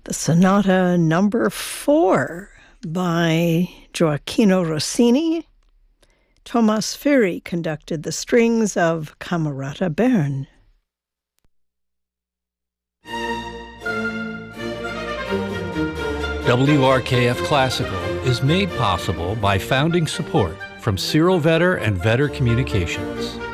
the Sonata Number 4 by Gioacchino Rossini. Thomas Fury conducted the strings of Camerata Bern. WRKF Classical is made possible by founding support from Cyril Vetter and Vetter Communications.